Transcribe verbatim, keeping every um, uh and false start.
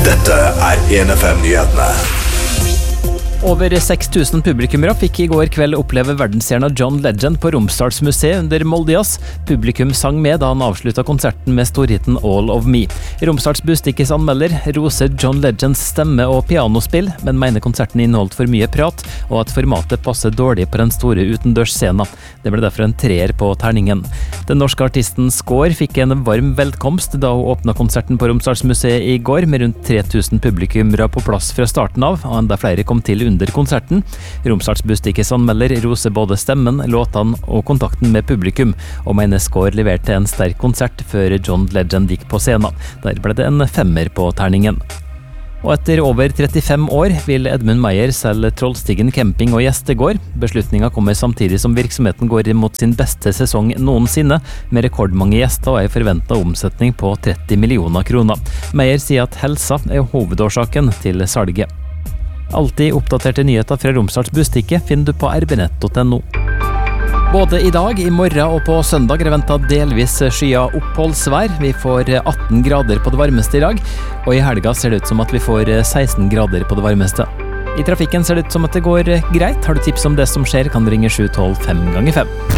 Dette er en F M-nyhetene. Over seks tusen publikummere fikk i går kveld oppleve verdensstjerna John Legend på Romsdalsmuseet under Moldejazz. Publikum sang med da han avsluttet konserten med storhiten All of Me. Romsdals Bustikkes anmelder roser John Legends stemme og pianospill, men mener konserten inneholdt for mye prat, og at formatet passer dårlig på den store utendørsscenen. Det ble derfor en treer på terningen. Den norske artisten Skår fikk en varm velkomst da hun åpnet konserten på Romsdalsmuseet i går, med rundt tre tusen publikummere på plass fra starten av, og enda flere kom til under konserten. Romsdals Bustikkes anmelder roser både stemmen, låtene og kontakten med publikum, og mener Skår leverte en sterk konsert før John Legend gikk på scenen. Der ble det en femmer på terningen. Og etter over trettifem år vil Edmund Meyer selge Trollstigen camping og gjestegård. Beslutningen kommer samtidig som virksomheten går mot sin beste sesong noensinne, med rekordmange gjester og en forventet omsetning på tretti millioner kroner. Meyer sier at helsa er hovedårsaken til salget. Alltid oppdaterte nyheter fra Romsdals Bustikke finner du på r b nett punktum no. Både i dag, i morgen og på søndag er ventet delvis skya oppholdsvær. Vi får atten grader på det varmeste i dag, og i helga ser det ut som at vi får seksten grader på det varmeste. I trafikken ser det ut som at det går greit. Har du tips om det som skjer, kan du ringe sju tolv fem ganger fem.